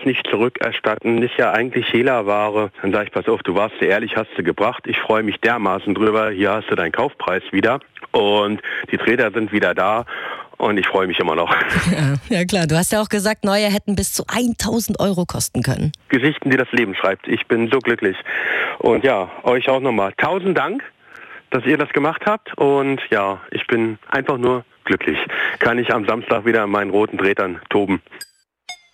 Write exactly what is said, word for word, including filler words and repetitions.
nicht zurückerstatten, ist ja eigentlich Hehlerware. Dann sage ich, pass auf, du warst sehr ehrlich, hast du gebracht. Ich freue mich dermaßen drüber, hier hast du deinen Kaufpreis wieder. Und die Treter sind wieder da. Und ich freue mich immer noch. Ja, ja klar, du hast ja auch gesagt, neue hätten bis zu tausend Euro kosten können. Geschichten, die das Leben schreibt. Ich bin so glücklich. Und ja, euch auch nochmal tausend Dank, dass ihr das gemacht habt. Und ja, ich bin einfach nur glücklich. Kann ich am Samstag wieder in meinen roten Tretern toben.